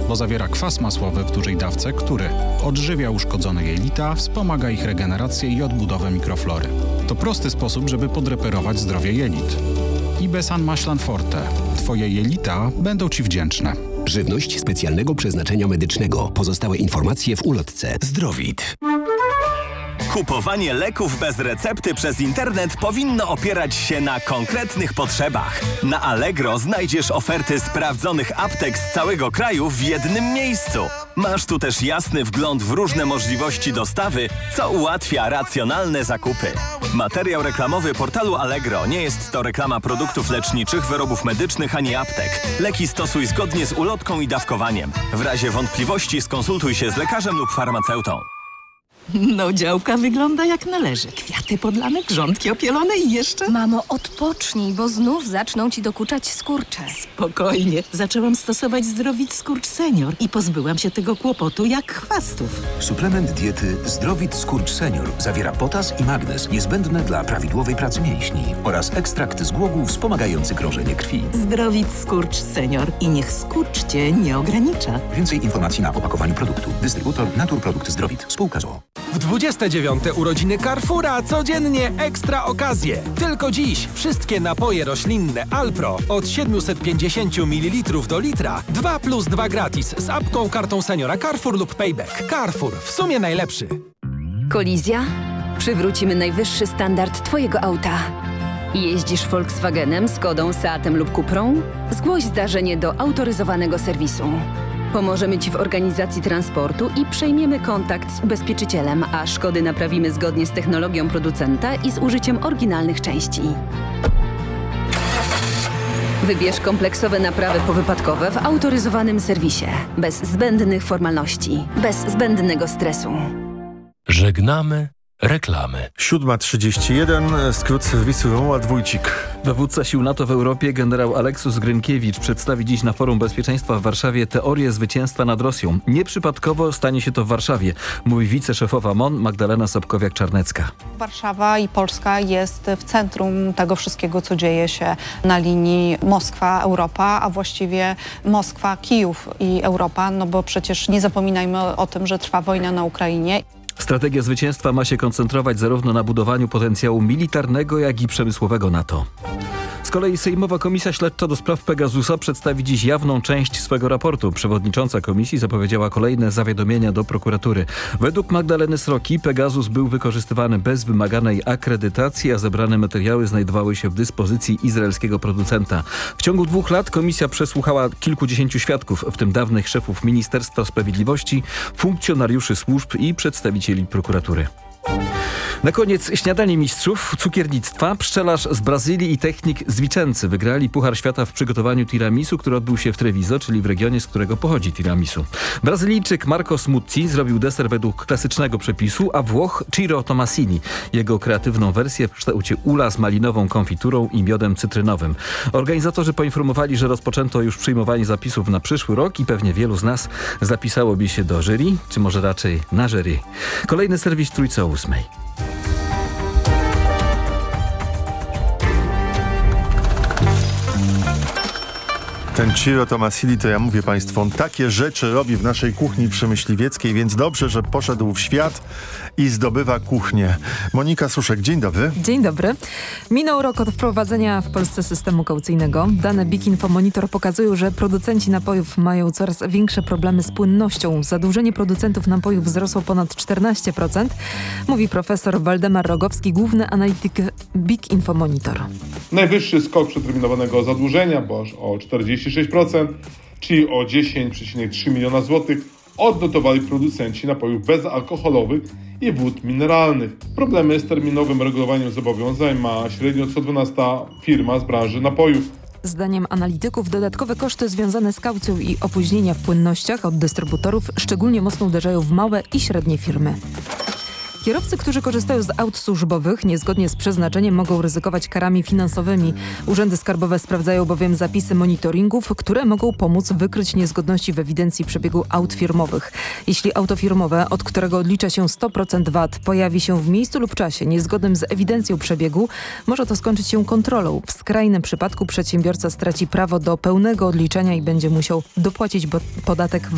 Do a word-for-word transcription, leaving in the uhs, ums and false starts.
bo zawiera kwas masłowy w dużej dawce, który odżywia uszkodzone jelita, wspomaga ich regenerację i odbudowę mikroflory. To prosty sposób, żeby podreperować zdrowie jelit. Ibesan Maślan Forte. Twoje jelita będą Ci wdzięczne. Żywność specjalnego przeznaczenia medycznego. Pozostałe informacje w ulotce. Zdrowit. Kupowanie leków bez recepty przez internet powinno opierać się na konkretnych potrzebach. Na Allegro znajdziesz oferty sprawdzonych aptek z całego kraju w jednym miejscu. Masz tu też jasny wgląd w różne możliwości dostawy, co ułatwia racjonalne zakupy. Materiał reklamowy portalu Allegro nie jest to reklama produktów leczniczych, wyrobów medycznych ani aptek. Leki stosuj zgodnie z ulotką i dawkowaniem. W razie wątpliwości skonsultuj się z lekarzem lub farmaceutą. No, działka wygląda jak należy. Kwiaty podlane, grządki opielone i jeszcze... Mamo, odpocznij, bo znów zaczną ci dokuczać skurcze. Spokojnie. Zaczęłam stosować Zdrowit Skurcz Senior i pozbyłam się tego kłopotu jak chwastów. Suplement diety Zdrowit Skurcz Senior zawiera potas i magnez niezbędne dla prawidłowej pracy mięśni oraz ekstrakt z głogu wspomagający krążenie krwi. Zdrowit Skurcz Senior i niech skurcz cię nie ogranicza. Więcej informacji na opakowaniu produktu. Dystrybutor Naturprodukt Zdrowit. Spółka z o o. W dwudzieste dziewiąte urodziny Carrefoura codziennie ekstra okazje. Tylko dziś wszystkie napoje roślinne Alpro od siedemset pięćdziesiąt mililitrów do litra dwa plus dwa gratis z apką, kartą seniora Carrefour lub Payback. Carrefour, w sumie najlepszy. Kolizja? Przywrócimy najwyższy standard Twojego auta. Jeździsz Volkswagenem, Skodą, Seatem lub Cuprą? Zgłoś zdarzenie do autoryzowanego serwisu. Pomożemy Ci w organizacji transportu i przejmiemy kontakt z ubezpieczycielem, a szkody naprawimy zgodnie z technologią producenta i z użyciem oryginalnych części. Wybierz kompleksowe naprawy powypadkowe w autoryzowanym serwisie. Bez zbędnych formalności, bez zbędnego stresu. Żegnamy reklamy. siódma trzydzieści jeden, skrót serwisu Romuald Wójcik. Dowódca sił NATO w Europie, generał Aleksus Grynkiewicz, przedstawi dziś na Forum Bezpieczeństwa w Warszawie teorię zwycięstwa nad Rosją. Nieprzypadkowo stanie się to w Warszawie, mówi wiceszefowa M O N Magdalena Sobkowiak-Czarnecka. Warszawa i Polska jest w centrum tego wszystkiego, co dzieje się na linii Moskwa-Europa, a właściwie Moskwa-Kijów i Europa, no bo przecież nie zapominajmy o tym, że trwa wojna na Ukrainie. Strategia zwycięstwa ma się koncentrować zarówno na budowaniu potencjału militarnego, jak i przemysłowego NATO. Z kolei Sejmowa Komisja Śledcza do spraw Pegasusa przedstawi dziś jawną część swego raportu. Przewodnicząca komisji zapowiedziała kolejne zawiadomienia do prokuratury. Według Magdaleny Sroki Pegasus był wykorzystywany bez wymaganej akredytacji, a zebrane materiały znajdowały się w dyspozycji izraelskiego producenta. W ciągu dwóch lat komisja przesłuchała kilkudziesięciu świadków, w tym dawnych szefów Ministerstwa Sprawiedliwości, funkcjonariuszy służb i przedstawicieli prokuratury. Na koniec śniadanie mistrzów cukiernictwa. Pszczelarz z Brazylii i technik z Vicenzy wygrali Puchar Świata w przygotowaniu tiramisu, który odbył się w Treviso, czyli w regionie, z którego pochodzi tiramisu. Brazylijczyk Marco Smuzzi zrobił deser według klasycznego przepisu, a Włoch Ciro Tomasini jego kreatywną wersję w kształcie ula z malinową konfiturą i miodem cytrynowym. Organizatorzy poinformowali, że rozpoczęto już przyjmowanie zapisów na przyszły rok i pewnie wielu z nas zapisałoby się do jury, czy może raczej na jury. Kolejny serwis w trójce o ósmej. Ten Ciro Tomasini, to ja mówię Państwu, on takie rzeczy robi w naszej kuchni przemyśliwieckiej, więc dobrze, że poszedł w świat i zdobywa kuchnię. Monika Suszek, dzień dobry. Dzień dobry. Minął rok od wprowadzenia w Polsce systemu kaucyjnego. Dane Big Info Monitor pokazują, że producenci napojów mają coraz większe problemy z płynnością. Zadłużenie producentów napojów wzrosło ponad czternaście procent, mówi profesor Waldemar Rogowski, główny analityk Big Info Monitor. Najwyższy skok przeterminowanego zadłużenia, bo aż o czterdzieści sześć procent, czyli o dziesięć przecinek trzy miliona złotych, odnotowali producenci napojów bezalkoholowych i wód mineralnych. Problemy z terminowym regulowaniem zobowiązań ma średnio co dwunasta firma z branży napojów. Zdaniem analityków dodatkowe koszty związane z kaucją i opóźnienia w płynnościach od dystrybutorów szczególnie mocno uderzają w małe i średnie firmy. Kierowcy, którzy korzystają z aut służbowych niezgodnie z przeznaczeniem, mogą ryzykować karami finansowymi. Urzędy skarbowe sprawdzają bowiem zapisy monitoringów, które mogą pomóc wykryć niezgodności w ewidencji przebiegu aut firmowych. Jeśli auto firmowe, od którego odlicza się sto procent V A T, pojawi się w miejscu lub czasie niezgodnym z ewidencją przebiegu, może to skończyć się kontrolą. W skrajnym przypadku przedsiębiorca straci prawo do pełnego odliczenia i będzie musiał dopłacić podatek